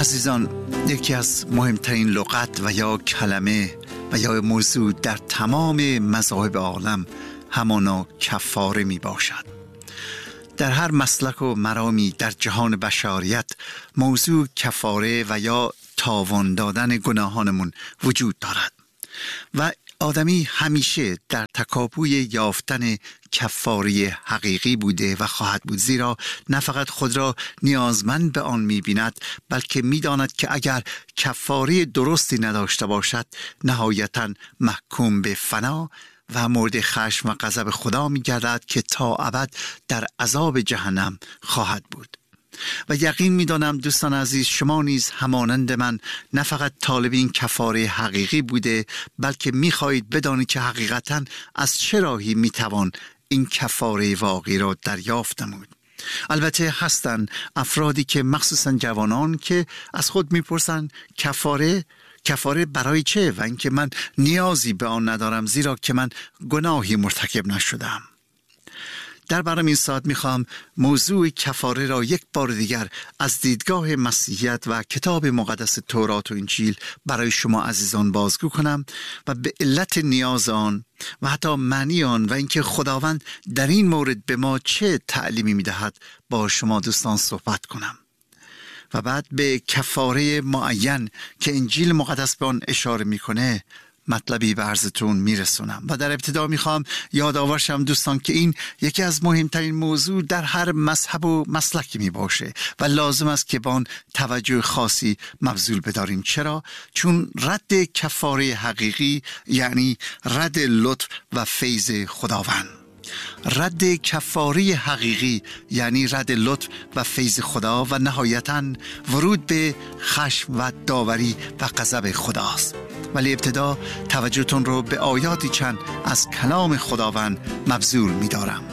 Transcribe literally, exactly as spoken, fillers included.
عزیزان، یکی از مهمترین لغت و یا کلمه و یا موضوع در تمام مذاهب عالم همانا کفاره می باشد. در هر مسلک و مرامی در جهان بشریت موضوع کفاره و یا تاوان دادن گناهانمون وجود دارد و آدمی همیشه در تکاپوی یافتن کفاره حقیقی بوده و خواهد بود، زیرا نه فقط خود را نیازمند به آن می‌بیند، بلکه می‌داند که اگر کفاره درستی نداشته باشد نهایتاً محکوم به فنا و مورد خشم و غضب خدا می‌گردد که تا ابد در عذاب جهنم خواهد بود. و یقین می‌دانم دوستان عزیز، شما نیز همانند من نه فقط طالب این کفاره حقیقی بوده، بلکه می‌خواهید بدانید که حقیقتاً از چه راهی می‌توان این کفاره واقعی را دریافت نمود. البته هستند افرادی که مخصوصاً جوانان که از خود می‌پرسند کفاره کفاره برای چه و اینکه من نیازی به آن ندارم، زیرا که من گناهی مرتکب نشدم. در برنامه این ساعت میخوام موضوع کفاره را یک بار دیگر از دیدگاه مسیحیت و کتاب مقدس تورات و انجیل برای شما عزیزان بازگو کنم و به علت نیاز آن و حتی معنی آن و اینکه خداوند در این مورد به ما چه تعلیمی میدهد با شما دوستان صحبت کنم و بعد به کفاره معین که انجیل مقدس به آن اشاره میکنه مطلبی به عرضتون میرسونم. و در ابتدا میخوام یادآور شم دوستان که این یکی از مهمترین موضوع در هر مذهب و مسلکی میباشه و لازم است که با آن توجه خاصی مبذول بداریم. چرا؟ چون رد کفاره حقیقی یعنی رد لطف و فیض خداوند. رد کفاره حقیقی یعنی رد لطف و فیض خدا و نهایتاً ورود به خشم و داوری و غضب خداست. ولی ابتدا توجهتون رو به آیاتی چند از کلام خداوند مبذول می دارم.